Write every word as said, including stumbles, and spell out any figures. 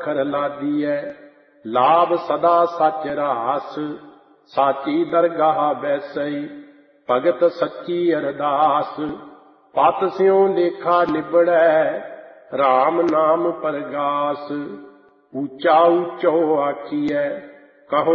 वखर लादीऐ। लाभ सदा सच रास, साची दरगाह बैसई। भगत सच्ची अरदास, पत स्यों लेखा निबड़ै। राम नाम परगास, ऊंचा ऊंचो आखिए